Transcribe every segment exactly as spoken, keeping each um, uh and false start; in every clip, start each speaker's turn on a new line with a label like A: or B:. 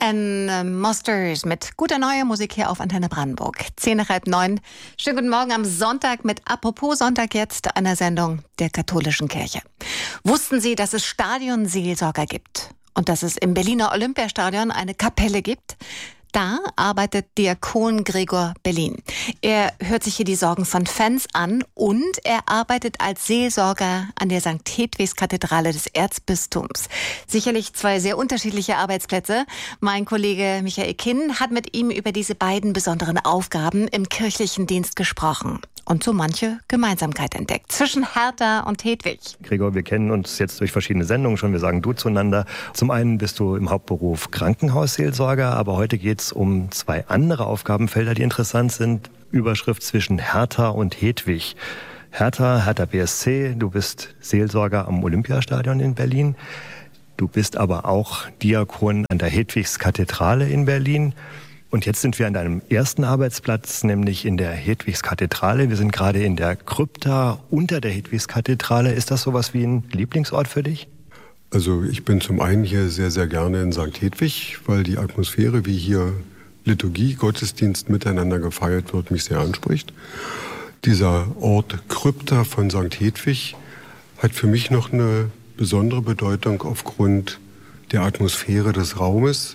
A: And uh, Monsters mit guter neuer Musik hier auf Antenne Brandenburg. Zehn nach halb neun. Schönen guten Morgen am Sonntag mit Apropos Sonntag jetzt, einer Sendung der katholischen Kirche. Wussten Sie, dass es Stadionseelsorger gibt und dass es im Berliner Olympiastadion eine Kapelle gibt? Da arbeitet Diakon Gregor Berlin. Er hört sich hier die Sorgen von Fans an und er arbeitet als Seelsorger an der Sankt Hedwigs Kathedrale des Erzbistums. Sicherlich zwei sehr unterschiedliche Arbeitsplätze. Mein Kollege Michael Kinn hat mit ihm über diese beiden besonderen Aufgaben im kirchlichen Dienst gesprochen und so manche Gemeinsamkeit entdeckt zwischen Hertha und Hedwig.
B: Gregor, wir kennen uns jetzt durch verschiedene Sendungen schon, wir sagen du zueinander. Zum einen bist du im Hauptberuf Krankenhausseelsorger, aber heute geht es um zwei andere Aufgabenfelder, die interessant sind. Überschrift zwischen Hertha und Hedwig. Hertha, Hertha B S C, du bist Seelsorger am Olympiastadion in Berlin. Du bist aber auch Diakon an der Hedwigs Kathedrale in Berlin. Und jetzt sind wir an deinem ersten Arbeitsplatz, nämlich in der Hedwigs Kathedrale. Wir sind gerade in der Krypta unter der Hedwigs Kathedrale. Ist das sowas wie ein Lieblingsort für dich?
C: Also ich bin zum einen hier sehr, sehr gerne in Sankt Hedwig, weil die Atmosphäre, wie hier Liturgie, Gottesdienst miteinander gefeiert wird, mich sehr anspricht. Dieser Ort Krypta von Sankt Hedwig hat für mich noch eine besondere Bedeutung aufgrund der Atmosphäre des Raumes,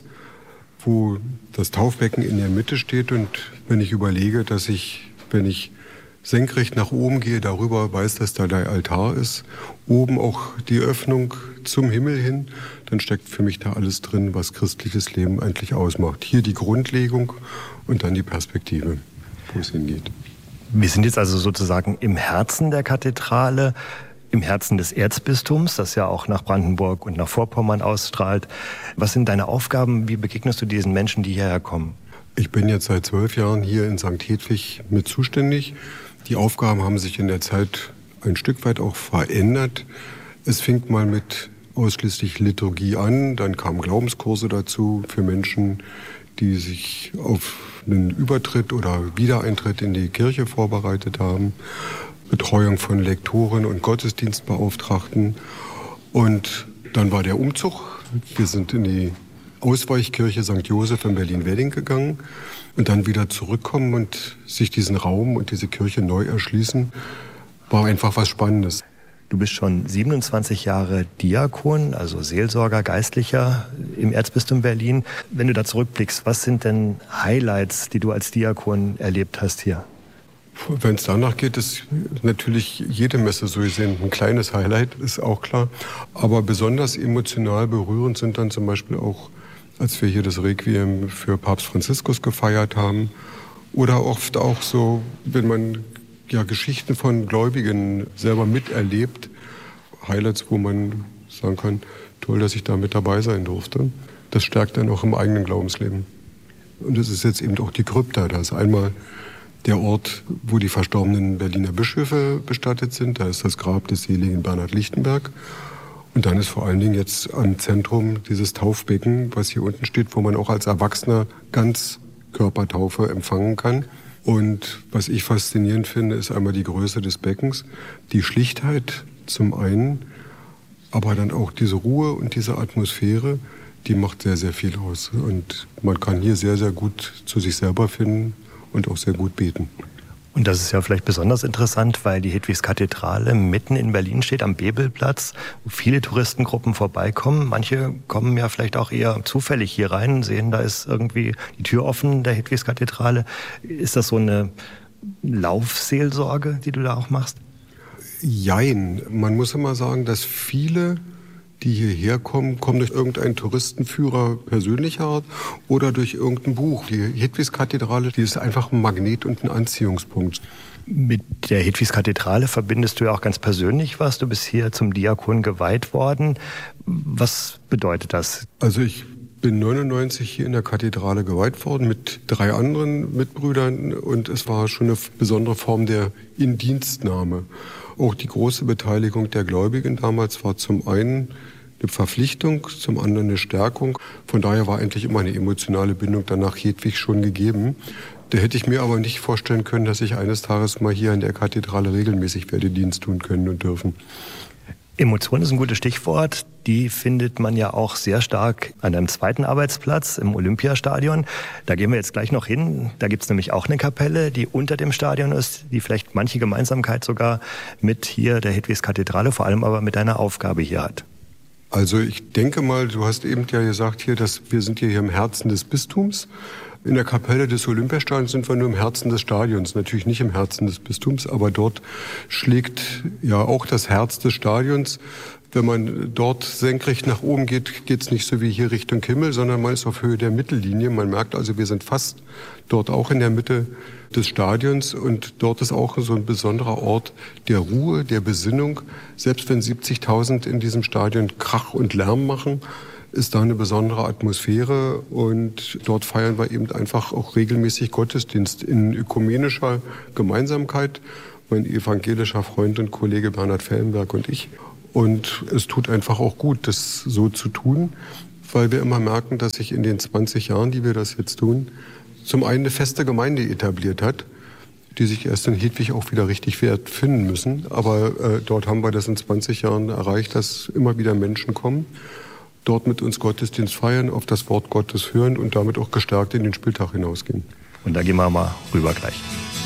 C: wo das Taufbecken in der Mitte steht. Und wenn ich überlege, dass ich, wenn ich senkrecht nach oben gehe, darüber weiß, dass da der Altar ist, oben auch die Öffnung zum Himmel hin, dann steckt für mich da alles drin, was christliches Leben eigentlich ausmacht. Hier die Grundlegung und dann die Perspektive, wo es hingeht.
B: Wir sind jetzt also sozusagen im Herzen der Kathedrale, im Herzen des Erzbistums, das ja auch nach Brandenburg und nach Vorpommern ausstrahlt. Was sind deine Aufgaben? Wie begegnest du diesen Menschen, die hierher kommen?
C: Ich bin jetzt seit zwölf Jahren hier in Sankt Hedwig mit zuständig. Die Aufgaben haben sich in der Zeit ein Stück weit auch verändert. Es fing mal mit ausschließlich Liturgie an, dann kamen Glaubenskurse dazu für Menschen, die sich auf einen Übertritt oder Wiedereintritt in die Kirche vorbereitet haben. Betreuung von Lektoren und Gottesdienstbeauftragten. Und dann war der Umzug. Wir sind in die Ausweichkirche Sankt Joseph in Berlin-Wedding gegangen und dann wieder zurückkommen und sich diesen Raum und diese Kirche neu erschließen, war einfach was Spannendes.
B: Du bist schon siebenundzwanzig Jahre Diakon, also Seelsorger, Geistlicher im Erzbistum Berlin. Wenn du da zurückblickst, was sind denn Highlights, die du als Diakon erlebt hast hier?
C: Wenn es danach geht, ist natürlich jede Messe so gesehen ein kleines Highlight, ist auch klar. Aber besonders emotional berührend sind dann zum Beispiel auch, als wir hier das Requiem für Papst Franziskus gefeiert haben. Oder oft auch so, wenn man ja Geschichten von Gläubigen selber miterlebt. Highlights, wo man sagen kann, toll, dass ich da mit dabei sein durfte. Das stärkt dann auch im eigenen Glaubensleben. Und das ist jetzt eben auch die Krypta. Da ist einmal der Ort, wo die verstorbenen Berliner Bischöfe bestattet sind. Da ist das Grab des seligen Bernhard Lichtenberg. Und dann ist vor allen Dingen jetzt am Zentrum dieses Taufbecken, was hier unten steht, wo man auch als Erwachsener Ganzkörpertaufe empfangen kann. Und was ich faszinierend finde, ist einmal die Größe des Beckens, die Schlichtheit zum einen, aber dann auch diese Ruhe und diese Atmosphäre, die macht sehr, sehr viel aus. Und man kann hier sehr, sehr gut zu sich selber finden und auch sehr gut beten.
B: Und das ist ja vielleicht besonders interessant, weil die Hedwigs Kathedrale mitten in Berlin steht, am Bebelplatz, wo viele Touristengruppen vorbeikommen. Manche kommen ja vielleicht auch eher zufällig hier rein, sehen, da ist irgendwie die Tür offen der Hedwigs Kathedrale. Ist das so eine Laufseelsorge, die du da auch machst?
C: Jein. Man muss immer sagen, dass viele, die hierher kommen, kommen durch irgendeinen Touristenführer persönlicher Art oder durch irgendein Buch. Die Hedwigs Kathedrale, die ist einfach ein Magnet und ein Anziehungspunkt.
B: Mit der Hedwigs Kathedrale verbindest du ja auch ganz persönlich was. Du bist hier zum Diakon geweiht worden. Was bedeutet das?
C: Also ich bin neunundneunzig hier in der Kathedrale geweiht worden mit drei anderen Mitbrüdern und es war schon eine besondere Form der Indienstnahme. Auch die große Beteiligung der Gläubigen damals war zum einen eine Verpflichtung, zum anderen eine Stärkung. Von daher war eigentlich immer eine emotionale Bindung dann nach Hedwig schon gegeben. Da hätte ich mir aber nicht vorstellen können, dass ich eines Tages mal hier in der Kathedrale regelmäßig werde Dienst tun können und dürfen.
B: Emotion ist ein gutes Stichwort. Die findet man ja auch sehr stark an einem zweiten Arbeitsplatz im Olympiastadion. Da gehen wir jetzt gleich noch hin. Da gibt es nämlich auch eine Kapelle, die unter dem Stadion ist, die vielleicht manche Gemeinsamkeit sogar mit hier der Hedwigskathedrale, vor allem aber mit deiner Aufgabe hier hat.
C: Also ich denke mal, du hast eben ja gesagt hier, dass wir sind hier im Herzen des Bistums. In der Kapelle des Olympiastadions sind wir nur im Herzen des Stadions, natürlich nicht im Herzen des Bistums, aber dort schlägt ja auch das Herz des Stadions. Wenn man dort senkrecht nach oben geht, geht es nicht so wie hier Richtung Himmel, sondern man ist auf Höhe der Mittellinie. Man merkt also, wir sind fast dort auch in der Mitte des Stadions und dort ist auch so ein besonderer Ort der Ruhe, der Besinnung. Selbst wenn siebzigtausend in diesem Stadion Krach und Lärm machen, ist da eine besondere Atmosphäre und dort feiern wir eben einfach auch regelmäßig Gottesdienst in ökumenischer Gemeinsamkeit. Mein evangelischer Freund und Kollege Bernhard Fellenberg und ich. Und es tut einfach auch gut, das so zu tun, weil wir immer merken, dass sich in den zwanzig Jahren, die wir das jetzt tun, zum einen eine feste Gemeinde etabliert hat, die sich erst in Hedwig auch wieder richtig wert finden müssen. Aber äh, dort haben wir das in zwanzig Jahren erreicht, dass immer wieder Menschen kommen, dort mit uns Gottesdienst feiern, auf das Wort Gottes hören und damit auch gestärkt in den Spieltag hinausgehen.
B: Und da gehen wir mal rüber gleich.